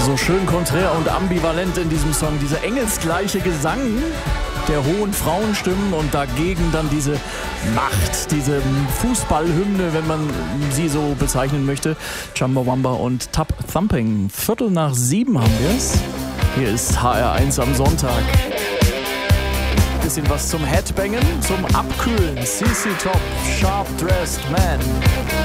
So schön konträr und ambivalent in diesem Song. Dieser engelsgleiche Gesang der hohen Frauenstimmen und dagegen dann diese Macht, diese Fußballhymne, wenn man sie so bezeichnen möchte. Chumbawamba und Tap Thumping. 7:15 haben wir es. Hier ist HR1 am Sonntag. Bisschen was zum Headbangen, zum Abkühlen. CC Top, Sharp Dressed Man.